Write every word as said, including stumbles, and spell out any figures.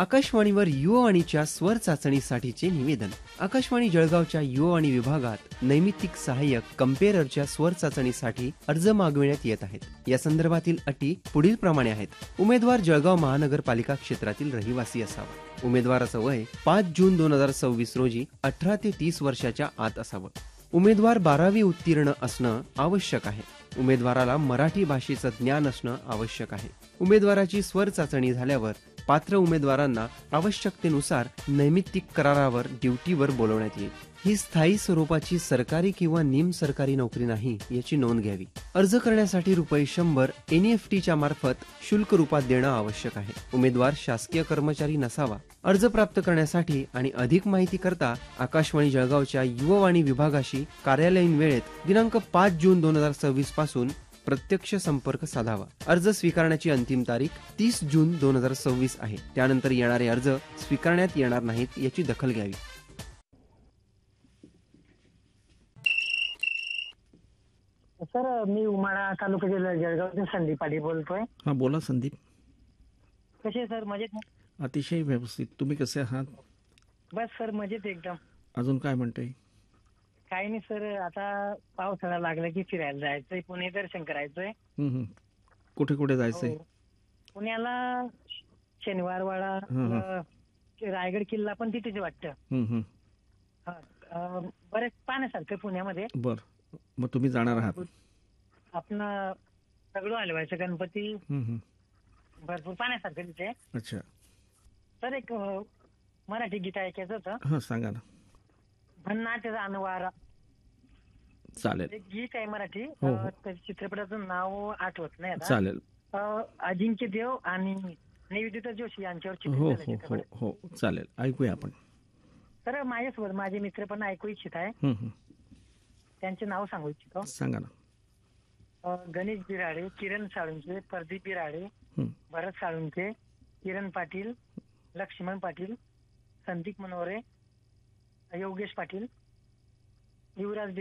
आकाशवाणीवर युवावाणीच्या स्वर चाचणीसाठीचे निवेदन. आकाशवाणी जळगावच्या युवावाणी विभागात नैमित्तिक सहाय्यक कम्पेअरच्या स्वर चाचणीसाठी अर्ज मागविण्यात येत आहेत. या संदर्भातील अटी पुढील प्रमाणे आहेत. उमेदवार जळगाव महानगरपालिका क्षेत्रातील रहिवासी असावा. उमेदवाराचं वय पाच जून दोन हजार सव्वीस रोजी अठरा ते तीस वर्षाच्या आत असावं. उमेदवार बारावी उत्तीर्ण असणं आवश्यक आहे. उमेदवाराला मराठी भाषेचं ज्ञान असणं आवश्यक आहे. उमेदवाराची स्वर चाचणी झाल्यावर पात्र उमेदवारांना आवश्यकतेनुसार नैमित्तिक करारावर ड्युटीवर बोलवण्यात येईल. ही स्थायी स्वरूपाची सरकारी किंवा निम सरकारी नोकरी नाही याची नोंद घ्यावी. अर्ज करण्यासाठी रुपये शंभर एनईएफटीच्या मार्फत शुल्क रूपात देणं आवश्यक आहे. उमेदवार शासकीय कर्मचारी नसावा. अर्ज प्राप्त करण्यासाठी आणि अधिक माहिती करता आकाशवाणी जळगावच्या युवावाणी विभागाशी कार्यालयीन वेळेत दिनांक पाच जून दोन हजार सव्वीस पासून प्रत्यक्ष संपर्क साधावा. अर्ज स्वीकारण्याची अंतिम तारीख तीस जून दोन हजार सव्वीस आहे. त्यानंतर येणारे अर्ज स्वीकारण्यात येणार नाहीत याची दखल घ्यावी. सर, मी उमाळा तालुक्यातील जळगावचे संदीप पाटील बोलतोय. हा, बोला संदीप. कसे सर? मजेत? अतिशय व्यवस्थित. तुम्ही कसे आहात? बस सर, मजेत एकदम. अजून काय म्हणते? काही नाही सर, आता पावसाळा लागला की फिरायला जायचंय, पुणे दर्शन करायचंय. हम्म, हम्म. कुठे कुठे जायचंय? हो. पुण्याला शनिवार वाडा, हं, अ, रायगड किल्ला पण तिथेच वाटतं. हम्म, हम्म. हा, अ, बरेच पाहण्यासारखं पुण्यामध्ये. बर, मग तुम्ही जाणार आहात? आपण दगडू हलवायचं गणपती, हम्म, हम्म. भरपूर पाहण्यासारखं तिथे. अच्छा. सर, एक अ, मराठी गीत ऐकायचं होतं. हा, सांगा ना. भन्नाट जानवारा चालेल. एक गीत आहे मराठी. हो, हो. अ, त्या चित्रपटाचं नाव आठवत नाही आता. चालेल. अ, अजिंक्य देव आणि निवेदिता जोशी यांच्यावर हो चित्रित हो झालं हो चित्रपट. हो चालेल, ऐकूया आपण. तर माझ्यासोबत माझे मित्र पण ऐकू इच्छित आहे. हम्म, हम्म. त्यांचे नाव सांगू इच्छितो. सांगा ना. अ, गणेश बिराडे, किरण साळुंके, प्रदीप बिराडे, हम्म. भरत साळुंके, किरण पाटील, लक्ष्मण पाटील, संदीप मनोरे, योगेश पाटील, युवराज